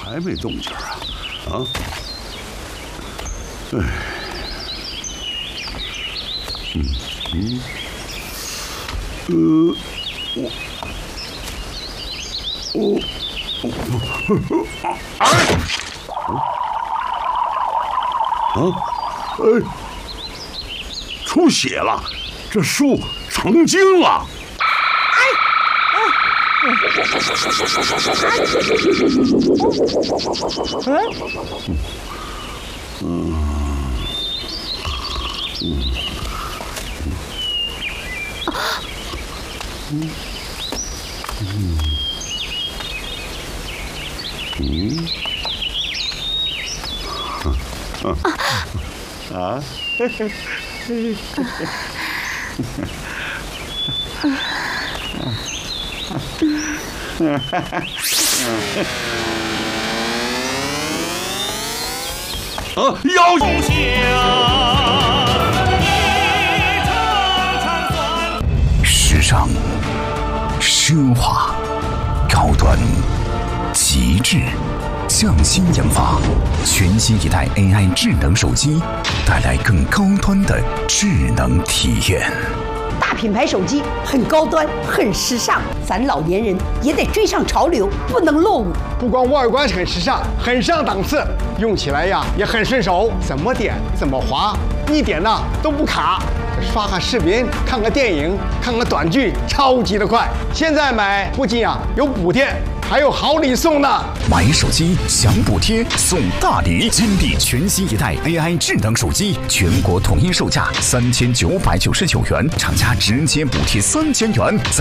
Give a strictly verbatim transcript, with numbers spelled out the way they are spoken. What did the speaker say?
还没动静啊？啊？哎，嗯嗯，呃，我我我啊啊哎，出血了，这树成精了。 嗯嗯嗯嗯嗯啊！嘿嘿嘿嘿啊！要时尚、奢华、高端、极致，匠心研发，全新一代 A I 智能手机，带来更高端的智能体验。 大品牌手机很高端，很时尚，咱老年人也得追上潮流，不能落伍。 不光外观很时尚，很上档次，用起来呀也很顺手，怎么点怎么滑，一点呢都不卡。刷个视频，看个电影，看个短剧，超级的快。现在买不仅啊有补贴，还有好礼送呢。 买手机享补贴送大礼，金立全新一代 A I 智能手机，全国统一售价三千九百九十九元，厂家直接补贴三千元。